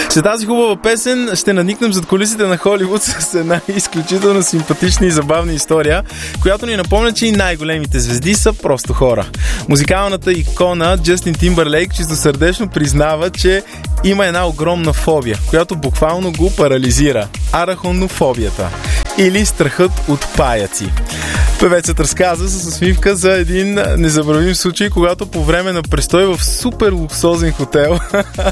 След тази хубава песен ще надникнем зад кулисите на Холивуд с една изключително симпатична и забавна история, която ни напомня, че и най-големите звезди са просто хора. Музикалната икона Джастин Тимбърлейк чистосърдечно признава, че има една огромна фобия, която буквално го парализира. Арахнофобията. Или страхът от паяци. Певецът разказа с усмивка за един незабравим случай, когато по време на престой в супер луксозен хотел